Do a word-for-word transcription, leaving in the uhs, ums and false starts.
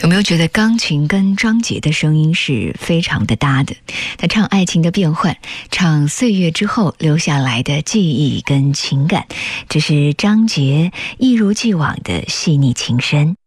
有没有觉得钢琴跟张杰的声音是非常的搭的？他唱爱情的变换，唱岁月之后留下来的记忆跟情感，这是张杰一如既往的细腻情深。